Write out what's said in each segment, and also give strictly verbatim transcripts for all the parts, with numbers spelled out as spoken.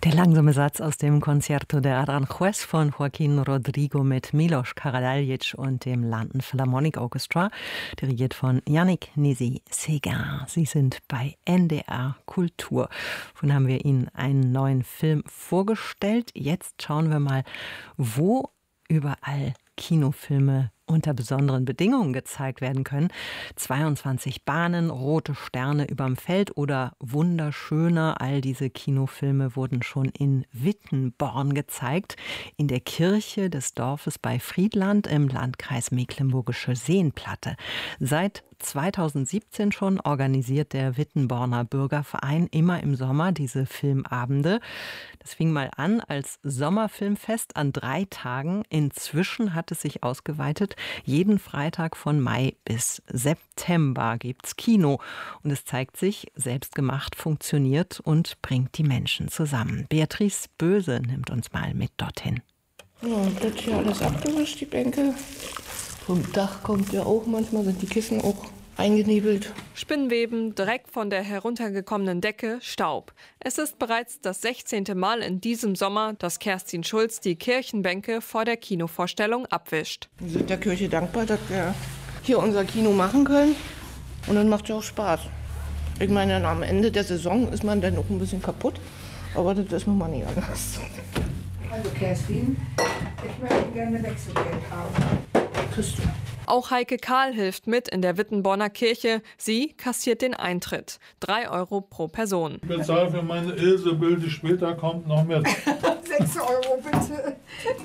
Der langsame Satz aus dem Concerto de Aranjuez von Joaquín Rodrigo mit Milos Karadzic und dem London Philharmonic Orchestra, dirigiert von Yannick Nézet-Séguin. Sie sind bei N D R Kultur. Vorhin haben wir Ihnen einen neuen Film vorgestellt. Jetzt schauen wir mal, wo überall Kinofilme unter besonderen Bedingungen gezeigt werden können. zweiundzwanzig Bahnen, rote Sterne überm Feld oder wunderschöner. All diese Kinofilme wurden schon in Wittenborn gezeigt, in der Kirche des Dorfes bei Friedland im Landkreis Mecklenburgische Seenplatte. Seit zweitausendsiebzehn schon organisiert der Wittenborner Bürgerverein immer im Sommer diese Filmabende. Das fing mal an als Sommerfilmfest an drei Tagen. Inzwischen hat es sich ausgeweitet. Jeden Freitag von Mai bis September gibt's Kino. Und es zeigt sich, selbstgemacht funktioniert und bringt die Menschen zusammen. Beatrice Böse nimmt uns mal mit dorthin. Ja, das hier alles abgewischt, die Bänke. Vom Dach kommt ja auch, manchmal sind die Kissen auch eingenebelt. Spinnweben, Dreck von der heruntergekommenen Decke, Staub. Es ist bereits das sechzehnte Mal in diesem Sommer, dass Kerstin Schulz die Kirchenbänke vor der Kinovorstellung abwischt. Wir sind der Kirche dankbar, dass wir hier unser Kino machen können. Und dann macht es ja auch Spaß. Ich meine, am Ende der Saison ist man dann auch ein bisschen kaputt. Aber das ist nun mal nicht anders. Also Kerstin, ich möchte gerne Wechselgeld haben. Kriegst du. Auch Heike Kahl hilft mit in der Wittenborner Kirche. Sie kassiert den Eintritt. Drei Euro pro Person. Ich bezahle für meine Ilse, die später kommt, noch mehr. Sechs Euro bitte.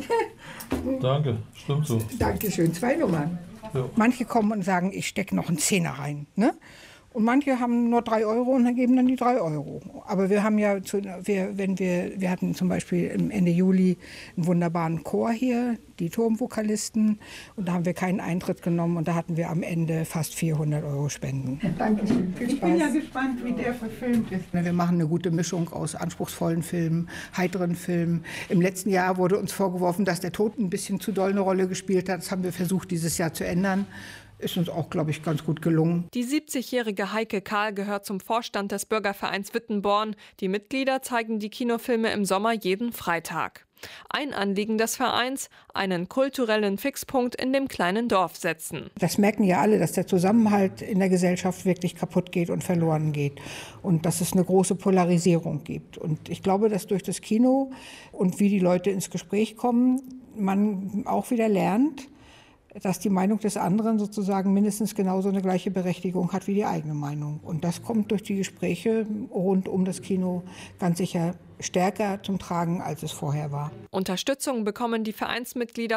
Danke, stimmt so. Dankeschön, zwei Nummern. Ja. Manche kommen und sagen, ich stecke noch einen Zehner rein. Ne? Und manche haben nur drei Euro und dann geben dann die drei Euro. Aber wir haben ja, zu, wir, wenn wir, wir hatten zum Beispiel Ende Juli einen wunderbaren Chor hier, die Turmvokalisten. Und da haben wir keinen Eintritt genommen und da hatten wir am Ende fast vierhundert Euro Spenden. Dankeschön, viel Spaß. Ich bin ja gespannt, wie der verfilmt ist. Wir machen eine gute Mischung aus anspruchsvollen Filmen, heiteren Filmen. Im letzten Jahr wurde uns vorgeworfen, dass der Tod ein bisschen zu doll eine Rolle gespielt hat. Das haben wir versucht, dieses Jahr zu ändern. Ist uns auch, glaube ich, ganz gut gelungen. Die siebzigjährige Heike Kahl gehört zum Vorstand des Bürgervereins Wittenborn. Die Mitglieder zeigen die Kinofilme im Sommer jeden Freitag. Ein Anliegen des Vereins, einen kulturellen Fixpunkt in dem kleinen Dorf setzen. Das merken ja alle, dass der Zusammenhalt in der Gesellschaft wirklich kaputt geht und verloren geht. Und dass es eine große Polarisierung gibt. Und ich glaube, dass durch das Kino und wie die Leute ins Gespräch kommen, man auch wieder lernt, dass die Meinung des anderen sozusagen mindestens genauso eine gleiche Berechtigung hat wie die eigene Meinung. Und das kommt durch die Gespräche rund um das Kino ganz sicher stärker zum Tragen, als es vorher war. Unterstützung bekommen die Vereinsmitglieder